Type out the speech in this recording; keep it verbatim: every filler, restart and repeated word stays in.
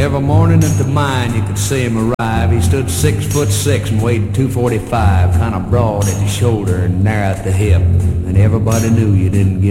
Every morning at the mine you could see him arrive. He stood six foot six and weighed two forty-five, kind of broad at the shoulder and narrow at the hip, and everybody knew you didn't give